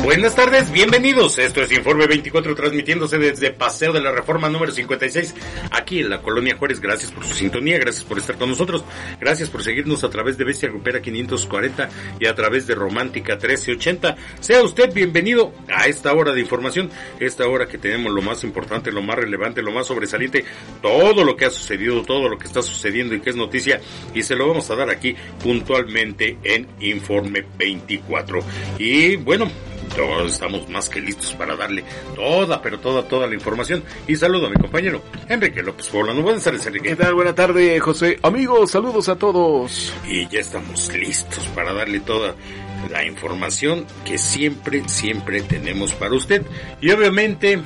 Buenas tardes, bienvenidos. Esto es Informe 24, transmitiéndose desde Paseo de la Reforma número 56, aquí en la Colonia Juárez. Gracias por su sintonía, gracias por estar con nosotros, gracias por seguirnos a través de Bestia Grupera 540 y a través de Romántica 1380. Sea usted bienvenido a esta hora de información, esta hora que tenemos lo más importante, lo más relevante, lo más sobresaliente, todo lo que ha sucedido, todo lo que está sucediendo y que es noticia, y se lo vamos a dar aquí puntualmente en Informe 24. Y bueno, todos estamos más que listos para darle toda la información. Y saludo a mi compañero Enrique López Poblano. Buenas tardes, Enrique. ¿Qué tal? Buenas tardes, José. Amigos, saludos a todos. Y ya estamos listos para darle toda la información que siempre tenemos para usted. Y obviamente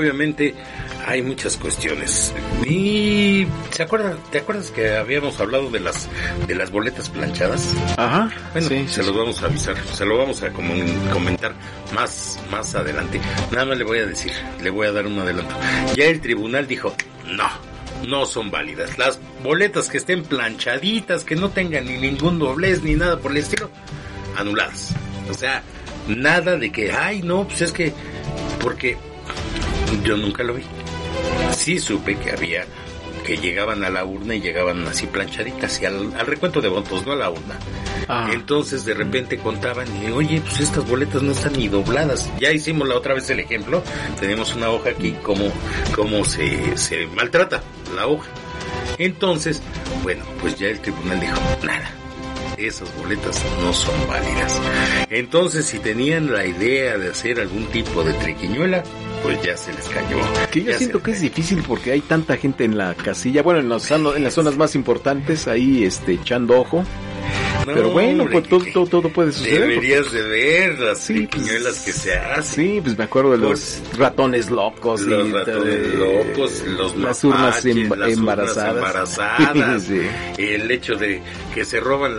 hay muchas cuestiones. Y ¿te acuerdas que habíamos hablado de las boletas planchadas? Ajá. Bueno, sí, los vamos a avisar, se lo vamos a comentar más adelante. Nada más le voy a dar un adelanto. Ya el tribunal dijo, no son válidas. Las boletas que estén planchaditas, que no tengan ni ningún doblez ni nada por el estilo, anuladas. O sea, nada de que, pues es que, porque yo nunca lo vi. Sí supe que llegaban a la urna y llegaban así planchaditas, y al recuento de votos, no a la urna. Entonces de repente contaban y, oye, pues estas boletas no están ni dobladas. Ya hicimos la otra vez el ejemplo, tenemos una hoja aquí, cómo se maltrata la hoja. Entonces, bueno, pues ya el tribunal dijo, nada, esas boletas no son válidas. Entonces, si tenían la idea de hacer algún tipo de triquiñuela, pues ya se les cayó. Que yo siento que es difícil porque hay tanta gente en la casilla, bueno, en las zonas más importantes, ahí echando ojo. No, pero bueno, hombre, pues todo puede suceder. Deberías de ver las triquiñuelas que se hacen. Sí, pues me acuerdo de los ratones locos. Los ratones locos, las urnas embarazadas. Sí. El hecho de que se roban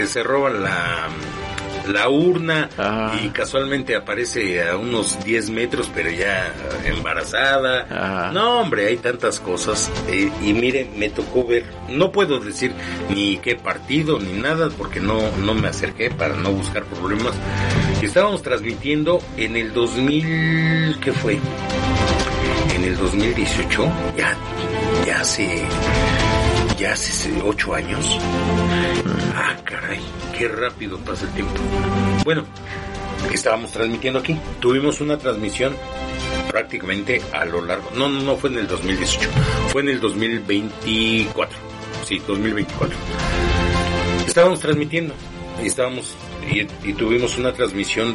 la urna. Y casualmente aparece a unos 10 metros, pero ya embarazada. No, hombre, hay tantas cosas. Y mire, me tocó ver, no puedo decir ni qué partido ni nada, porque no me acerqué para no buscar problemas. Estábamos transmitiendo en el 2000, ¿qué fue? En el 2018, ya hace 8 años. Caray, qué rápido pasa el tiempo. Bueno, estábamos transmitiendo aquí. Tuvimos una transmisión prácticamente a lo largo. No fue en el 2018. Fue en el 2024. Sí, 2024. Estábamos transmitiendo. Y tuvimos una transmisión